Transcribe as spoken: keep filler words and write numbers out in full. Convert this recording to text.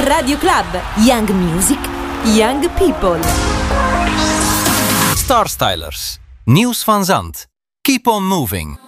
Radio Club. Young Music, Young People. Star Stylers. Nieuws van Zand. Keep on moving.